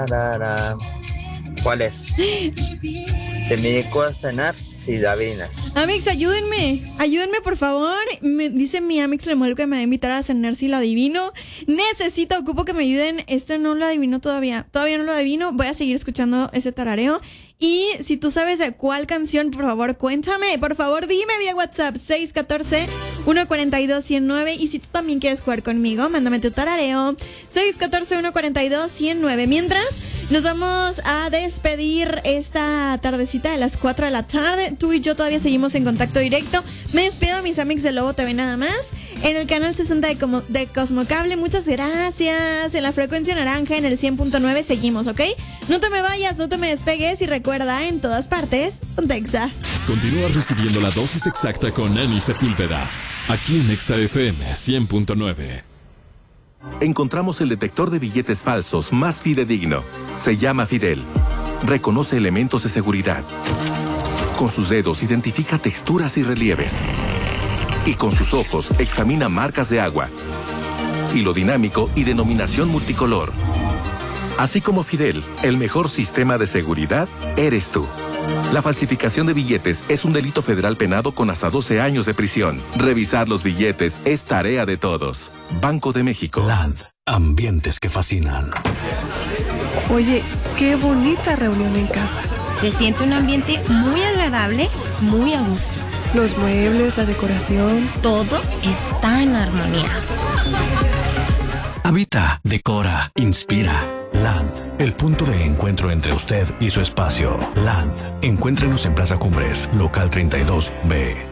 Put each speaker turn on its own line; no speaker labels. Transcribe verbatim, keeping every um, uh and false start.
Tarara. ¿Cuál es? Te me dedico a cenar silabinas.
Amix, ayúdenme, ayúdenme por favor. Me dice mi Amix Lemuel que me va a invitar a cenar si lo adivino. Necesito, ocupo que me ayuden. Esto no lo adivino todavía. Todavía no lo adivino. Voy a seguir escuchando ese tarareo. Y si tú sabes de cuál canción, por favor, cuéntame. Por favor, dime vía WhatsApp seis uno cuatro, uno cuatro dos, uno cero nueve. Y si tú también quieres jugar conmigo, mándame tu tarareo seis uno cuatro, uno cuatro dos, uno cero nueve. Mientras, nos vamos a despedir esta tardecita de las cuatro de la tarde. Tú y yo todavía seguimos en contacto directo. Me despido a mis amigos de Lobo T V nada más. En el canal sesenta de, Como, de Cosmocable, muchas gracias. En la frecuencia naranja, en el cien punto nueve, seguimos, ¿ok? No te me vayas, no te me despegues y recuerda, en todas partes, Pontexa.
Continúa recibiendo la dosis exacta con Annie Sepúlveda, aquí en Exa F M cien punto nueve.
Encontramos el detector de billetes falsos más fidedigno. Se llama Fidel. Reconoce elementos de seguridad. Con sus dedos identifica texturas y relieves. Y con sus ojos examina marcas de agua. Hilo dinámico y denominación multicolor. Así como Fidel, el mejor sistema de seguridad eres tú. La falsificación de billetes es un delito federal penado con hasta doce años de prisión. Revisar los billetes es tarea de todos. Banco de México.
Land, ambientes que fascinan.
Oye, qué bonita reunión en casa.
Se siente un ambiente muy agradable, muy a gusto.
Los muebles, la decoración.
Todo está en armonía.
Habita, decora, inspira. Land, el punto de encuentro entre usted y su espacio. Land, encuéntrenos en Plaza Cumbres, local treinta y dos B.